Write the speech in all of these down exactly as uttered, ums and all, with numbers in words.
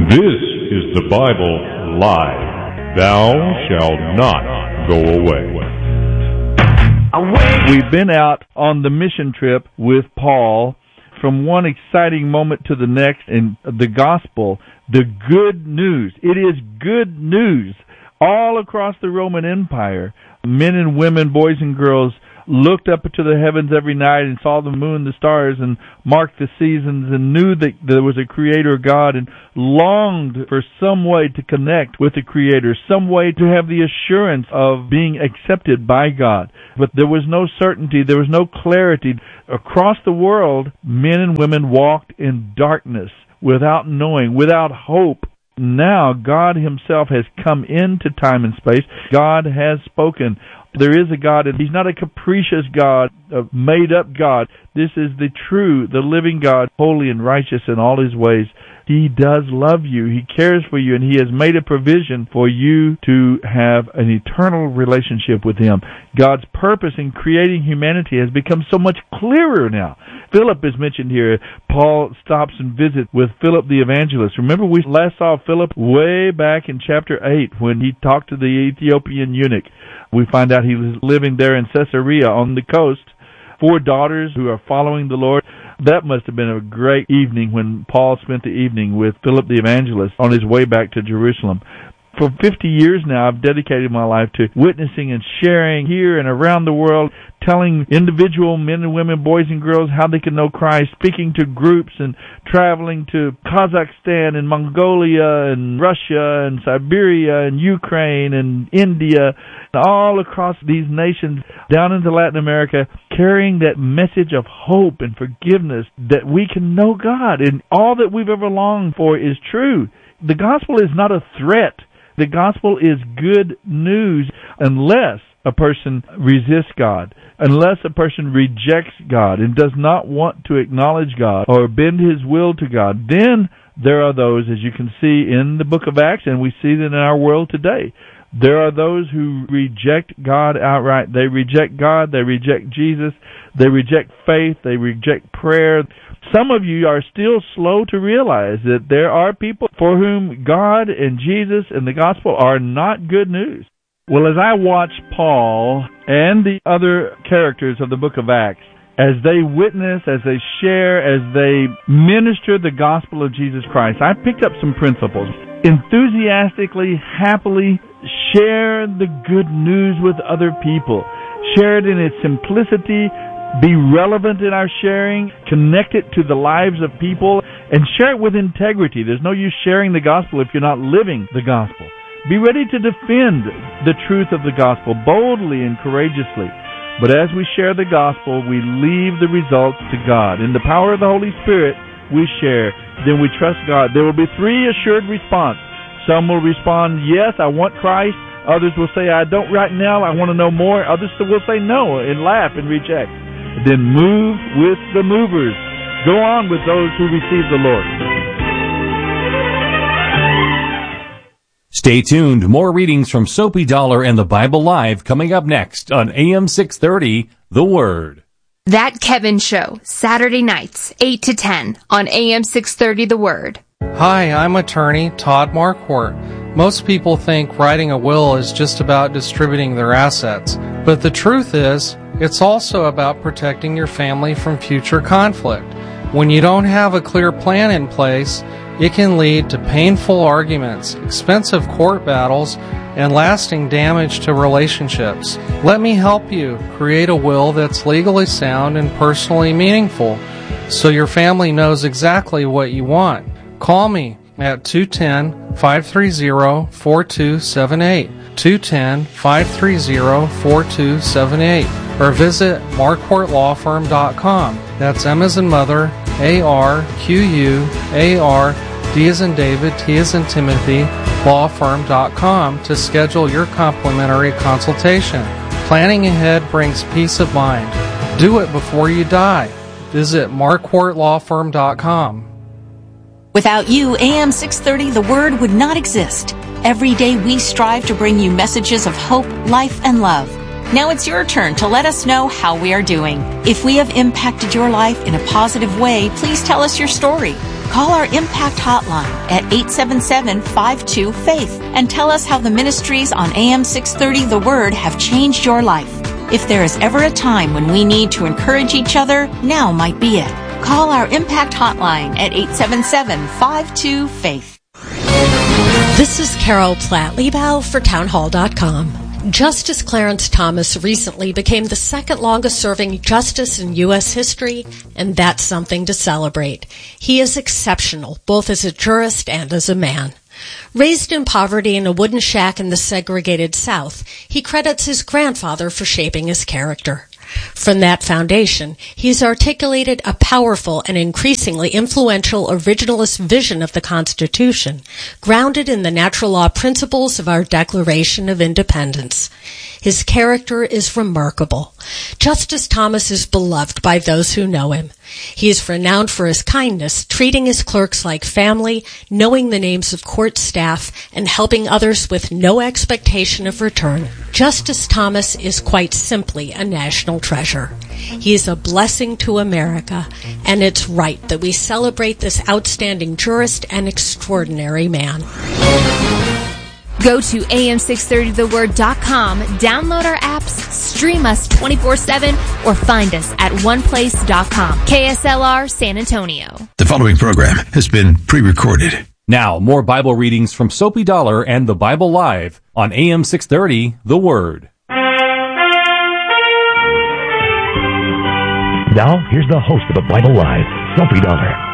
This is the Bible Live. Thou shalt not go away. We've been out on the mission trip with Paul from one exciting moment to the next in the gospel, the good news. It is good news all across the Roman Empire. Men and women, boys and girls, looked up to the heavens every night and saw the moon, the stars, and marked the seasons, and knew that there was a Creator God, and longed for some way to connect with the Creator, some way to have the assurance of being accepted by God. But there was no certainty, there was no clarity. Across the world, men and women walked in darkness, without knowing, without hope. Now, God Himself has come into time and space. God has spoken. There is a God, and He's not a capricious God, a made-up God. This is the true, the living God, holy and righteous in all His ways. He does love you. He cares for you, and He has made a provision for you to have an eternal relationship with Him. God's purpose in creating humanity has become so much clearer now. Philip is mentioned here. Paul stops and visits with Philip the evangelist. Remember, we last saw Philip way back in chapter eight when he talked to the Ethiopian eunuch. We find out he was living there in Caesarea on the coast. Four daughters who are following the Lord. That must have been a great evening when Paul spent the evening with Philip the evangelist on his way back to Jerusalem. For fifty years now, I've dedicated my life to witnessing and sharing here and around the world, telling individual men and women, boys and girls, how they can know Christ, speaking to groups and traveling to Kazakhstan and Mongolia and Russia and Siberia and Ukraine and India, all across these nations, down into Latin America, carrying that message of hope and forgiveness that we can know God, and all that we've ever longed for is true. The gospel is not a threat. The gospel is good news unless a person resists God, unless a person rejects God and does not want to acknowledge God or bend his will to God. Then there are those, as you can see in the book of Acts, and we see that in our world today. There are those who reject God outright. They reject God. They reject Jesus. They reject faith. They reject prayer. Some of you are still slow to realize that there are people for whom God and Jesus and the gospel are not good news. Well, as I watch Paul and the other characters of the book of Acts, as they witness, as they share, as they minister the gospel of Jesus Christ, I picked up some principles. Enthusiastically, happily share the good news with other people. Share it in its simplicity. Be relevant in our sharing. Connect it to the lives of people. And share it with integrity. There's no use sharing the gospel if you're not living the gospel. Be ready to defend the truth of the gospel boldly and courageously. But as we share the gospel, we leave the results to God. In the power of the Holy Spirit, we share. Then we trust God. There will be three assured response. Some will respond, yes, I want Christ. Others will say, I don't right now. I want to know more. Others will say no and laugh and reject. Then move with the movers. Go on with those who receive the Lord. Stay tuned. More readings from Soapy Dollar and the Bible Live coming up next on A M six thirty, The Word. That Kevin Show, Saturday nights, eight to ten on A M six thirty, The Word. Hi, I'm attorney Todd Marquardt. Most people think writing a will is just about distributing their assets, but the truth is, it's also about protecting your family from future conflict. When you don't have a clear plan in place, it can lead to painful arguments, expensive court battles, and lasting damage to relationships. Let me help you create a will that's legally sound and personally meaningful, so your family knows exactly what you want. Call me at two one zero, five three zero, four two seven eight, two one zero, five three zero, four two seven eight, or visit marquardt law firm dot com. That's M as in mother, A R Q U A R, D as in David, T as in Timothy, law firm dot com to schedule your complimentary consultation. Planning ahead brings peace of mind. Do it before you die. Visit marquardt law firm dot com. Without you, A M six thirty, The Word would not exist. Every day we strive to bring you messages of hope, life, and love. Now it's your turn to let us know how we are doing. If we have impacted your life in a positive way, please tell us your story. Call our Impact Hotline at eight seven seven, five two, FAITH and tell us how the ministries on A M six thirty The Word have changed your life. If there is ever a time when we need to encourage each other, now might be it. Call our Impact Hotline at eight seven seven, five two, FAITH. This is Carol Platt-Liebau for townhall dot com. Justice Clarence Thomas recently became the second longest-serving justice in U S history, and that's something to celebrate. He is exceptional, both as a jurist and as a man. Raised in poverty in a wooden shack in the segregated South, he credits his grandfather for shaping his character. From that foundation, he's articulated a powerful and increasingly influential originalist vision of the Constitution, grounded in the natural law principles of our Declaration of Independence. His character is remarkable. Justice Thomas is beloved by those who know him. He is renowned for his kindness, treating his clerks like family, knowing the names of court staff, and helping others with no expectation of return. Justice Thomas is quite simply a national treasure. He is a blessing to America, and it's right that we celebrate this outstanding jurist and extraordinary man. Go to A M six thirty the word dot com, download our apps, stream us twenty-four seven, or find us at one place dot com. K S L R San Antonio. The following program has been pre-recorded. Now, more Bible readings from Soapy Dollar and the Bible Live on A M six thirty The Word. Now, here's the host of the Bible Live, Soapy Dollar.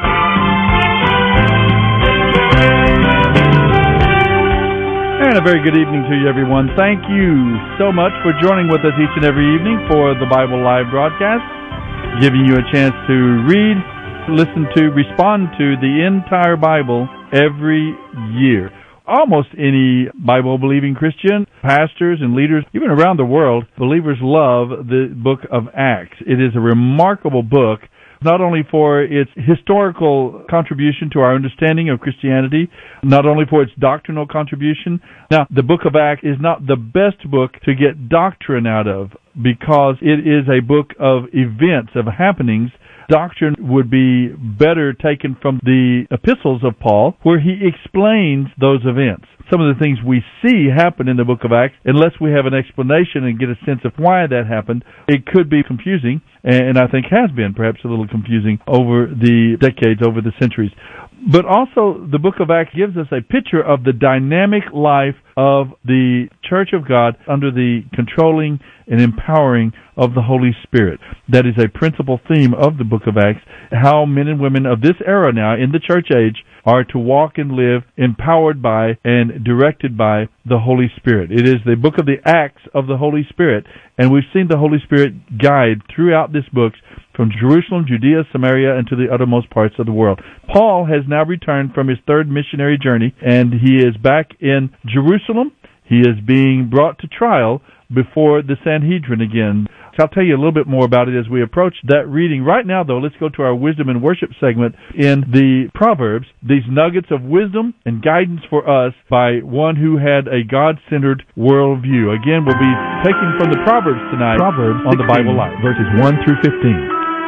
And a very good evening to you, everyone. Thank you so much for joining with us each and every evening for the Bible Live broadcast, giving you a chance to read, listen to, respond to the entire Bible every year. Almost any Bible-believing Christian, pastors and leaders, even around the world, believers love the book of Acts. It is a remarkable book, not only for its historical contribution to our understanding of Christianity, not only for its doctrinal contribution. Now, the book of Acts is not the best book to get doctrine out of, because it is a book of events, of happenings. Doctrine would be better taken from the epistles of Paul, where he explains those events. Some of the things we see happen in the book of Acts, unless we have an explanation and get a sense of why that happened, it could be confusing, and I think has been perhaps a little confusing over the decades, over the centuries. But also, the book of Acts gives us a picture of the dynamic life of the Church of God under the controlling and empowering of the Holy Spirit. That is a principal theme of the book of Acts, how men and women of this era now, in the church age, are to walk and live empowered by and directed by the Holy Spirit. It is the book of the Acts of the Holy Spirit, and we've seen the Holy Spirit guide throughout this book from Jerusalem, Judea, Samaria, and to the uttermost parts of the world. Paul has now returned from his third missionary journey, and he is back in Jerusalem. He is being brought to trial before the Sanhedrin again. I'll tell you a little bit more about it as we approach that reading. Right now, though, let's go to our wisdom and worship segment in the Proverbs, these nuggets of wisdom and guidance for us by one who had a God-centered worldview. Again, we'll be taking from the Proverbs tonight, Proverbs on the Bible Live, verses one through fifteen.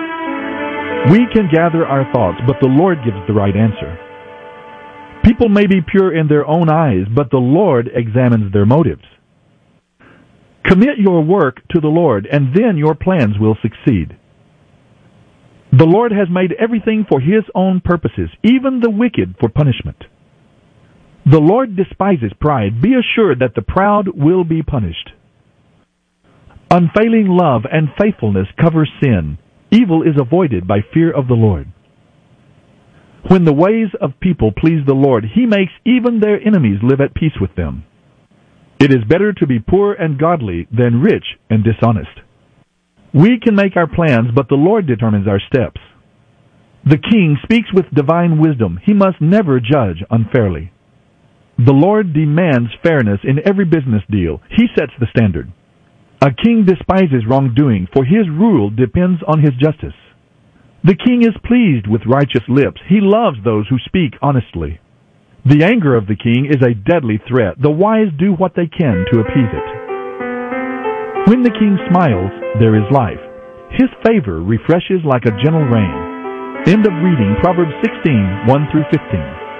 We can gather our thoughts, but the Lord gives the right answer. People may be pure in their own eyes, but the Lord examines their motives. Commit your work to the Lord, and then your plans will succeed. The Lord has made everything for His own purposes, even the wicked for punishment. The Lord despises pride. Be assured that the proud will be punished. Unfailing love and faithfulness cover sin. Evil is avoided by fear of the Lord. When the ways of people please the Lord, He makes even their enemies live at peace with them. It is better to be poor and godly than rich and dishonest. We can make our plans, but the Lord determines our steps. The king speaks with divine wisdom. He must never judge unfairly. The Lord demands fairness in every business deal. He sets the standard. A king despises wrongdoing, for his rule depends on his justice. The king is pleased with righteous lips. He loves those who speak honestly. The anger of the king is a deadly threat. The wise do what they can to appease it. When the king smiles, there is life. His favor refreshes like a gentle rain. End of reading Proverbs sixteen, one through fifteen.